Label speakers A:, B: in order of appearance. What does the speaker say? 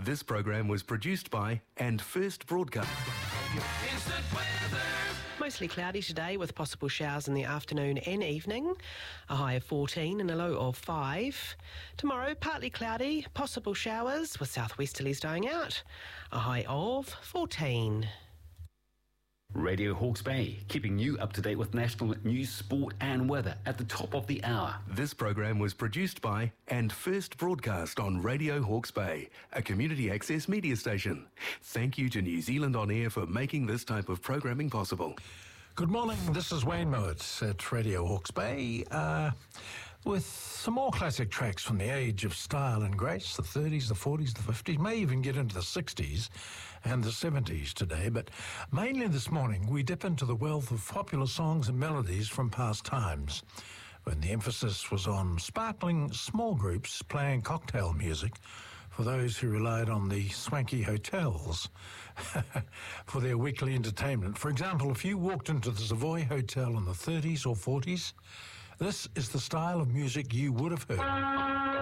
A: This program was produced by and first broadcast.
B: Instant weather.
C: Mostly cloudy today with possible showers in the afternoon and evening. A high of 14 and a low of 5. Tomorrow, partly cloudy, possible showers with southwesterlies dying out. A high of 14.
D: Radio Hawke's Bay, keeping you up to date with national news, sport and weather at the top of the hour.
A: This program was produced by and first broadcast on Radio Hawke's Bay, a community access media station. Thank you to New Zealand On Air for making this type of programming possible.
E: Good morning, this is Wayne Mowat at Radio Hawke's Bay with some more classic tracks from the age of style and grace, the 30s, the 40s, the 50s, may even get into the 60s and the 70s today, but mainly this morning we dip into the wealth of popular songs and melodies from past times, when the emphasis was on sparkling small groups playing cocktail music for those who relied on the swanky hotels for their weekly entertainment. For example, if you walked into the Savoy Hotel in the 30s or 40s, this is the style of music you would have heard.